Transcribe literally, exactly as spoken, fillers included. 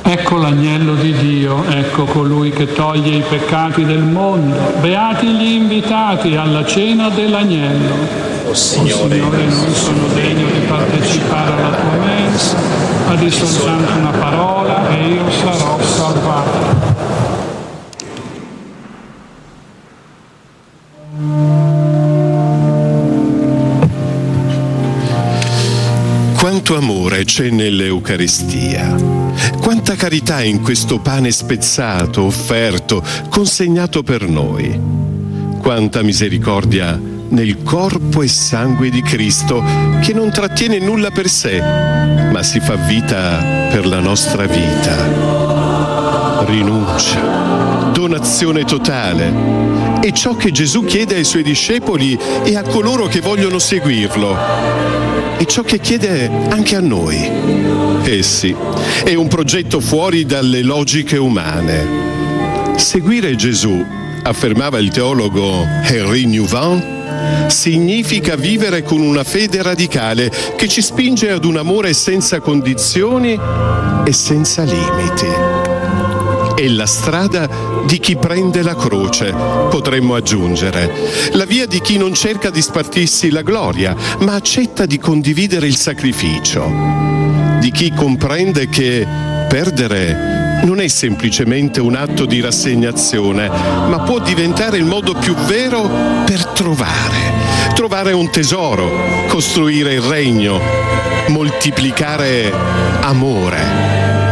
Ecco l'agnello di Dio, ecco colui che toglie i peccati del mondo. Beati gli invitati alla cena dell'agnello. O Signore, o Signore, non sono degno di partecipare alla tua mensa, ma di soltanto una parola e io sarò salvato. Quanto amore c'è nell'Eucaristia, quanta carità in questo pane spezzato, offerto, consegnato per noi, quanta misericordia nel corpo e sangue di Cristo che non trattiene nulla per sé, ma si fa vita per la nostra vita. Rinuncia, donazione totale, è ciò che Gesù chiede ai suoi discepoli e a coloro che vogliono seguirlo. È ciò che chiede anche a noi. Eh sì, è un progetto fuori dalle logiche umane. Seguire Gesù, affermava il teologo Henri Nouwen, significa vivere con una fede radicale che ci spinge ad un amore senza condizioni e senza limiti. È la strada di chi prende la croce, potremmo aggiungere, la via di chi non cerca di spartirsi la gloria, ma accetta di condividere il sacrificio, di chi comprende che perdere non è semplicemente un atto di rassegnazione, ma può diventare il modo più vero per trovare, trovare un tesoro, costruire il regno, moltiplicare amore.